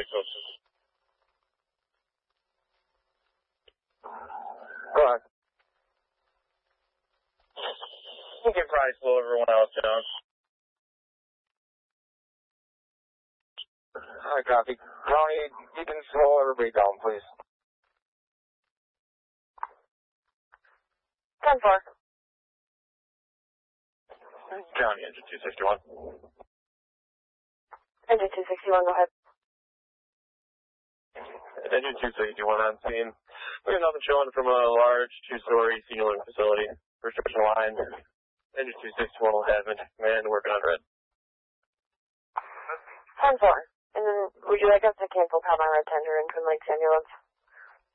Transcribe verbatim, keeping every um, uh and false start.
six oh six. Go ahead. You can probably slow everyone else down. Alright, copy. Tony, you can slow everybody down, please. ten four. County engine two sixty-one. Engine two sixty-one, go ahead. Engine two sixty-one on scene. We have nothing showing from a large two-story senior living facility. Restriction line. Engine two sixty-one will have command working on red. ten four. And then, would you like us to cancel Palmyra Red Tender in Twin Lakes Ambulance?